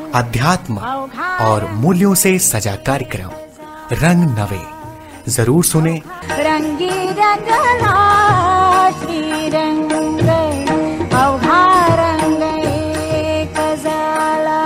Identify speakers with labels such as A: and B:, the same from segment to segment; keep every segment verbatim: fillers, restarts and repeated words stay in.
A: अध्यात्म और मूल्यों से सजा कार्यक्रम रंग नवे जरूर सुने।
B: रंगी रंगला श्री रंग अवघा रंग एक झाला।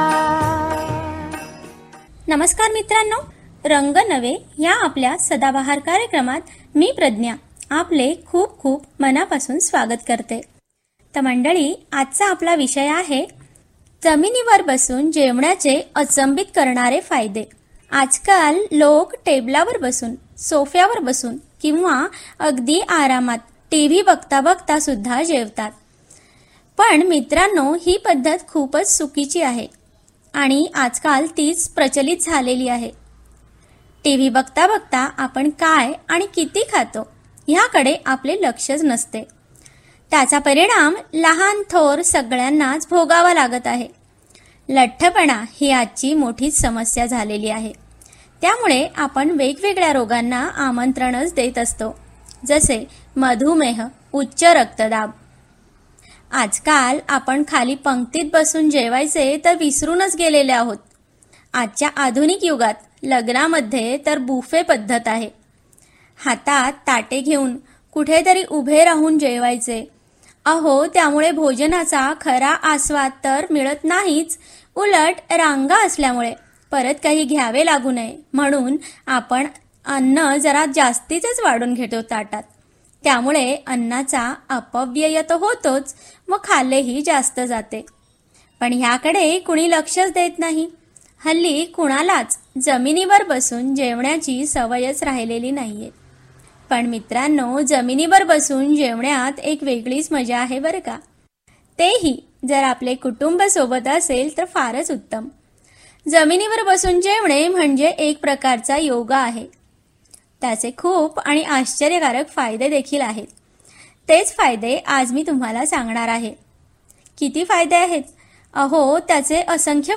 C: नमस्कार मित्रांनो, रंग नवे या आपल्या सदाबहार कार्यक्रमात मी प्रज्ञा आपले खूप खूप मनापासून स्वागत करते। तर मंडळी, आजचा आपला विषय आहे जमिनीवर बसून जेवणाचे अचंबित करणारे फायदे। आजकाल लोक टेबलावर बसून, सोफ्यावर बसून किंवा अगदी आरामात टीव्ही बघता बघता सुद्धा जेवतात। पण मित्रांनो, ही पद्धत खूपच चुकीची आहे आणि आजकाल तीच प्रचलित झालेली आहे। टीव्ही बघता बघता आपण काय आणि किती खातो याकडे आपले लक्षच नसते। त्याचा परिणाम लहान थोर सगळ्यांनाच भोगावा लागत आहे। लठ्ठपणा ही आजची मोठी समस्या झालेली आहे। त्यामुळे आपण वेगवेगळ्या रोगांना आमंत्रणच देत असतो, जसे मधुमेह, उच्च रक्तदाब। आजकाल आपण खाली पंक्तीत बसून जेवायचे तर विसरूनच गेलेले आहोत। आजच्या आधुनिक युगात लग्नामध्ये तर बुफे पद्धत आहे। हातात ताटे घेऊन कुठेतरी उभे राहून जेवायचे। अहो, त्यामुळे भोजनाचा खरा आस्वाद तर मिळत नाहीच, उलट रांगा असल्यामुळे परत काही घ्यावे लागू नये म्हणून आपण अन्न जरा जास्तीच वाढून घेतो ताटात। त्यामुळे अन्नाचा अपव्यय तर होतोच, व खाल्लेही जास्त जाते। पण ह्याकडे कुणी लक्षच देत नाही। हल्ली कुणालाच जमिनीवर बसून जेवण्याची सवयच राहिलेली नाहीये। पण मित्रांनो, जमिनीवर बसून जेवण्यात एक वेगळीच मजा आहे बरं का। तेही जर आपले कुटुंब सोबत असेल तर फारच उत्तम। जमिनीवर बसून जेवणे म्हणजे एक प्रकारचा योगा आहे। त्याचे खूप आणि आश्चर्यकारक फायदे देखील आहेत। तेच फायदे आज मी तुम्हाला सांगणार आहे। किती फायदे आहेत? अहो, त्याचे असंख्य